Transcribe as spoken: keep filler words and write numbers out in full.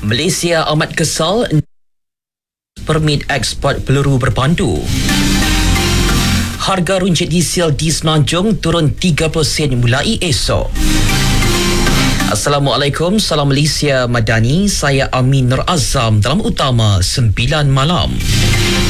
Malaysia amat kesal permit ekspor peluru berpandu. Harga runcit diesel di Semenanjung turun tiga puluh sen mulai esok. Assalamualaikum, salam Malaysia Madani. Saya Amin Nur Azam dalam Utama sembilan malam.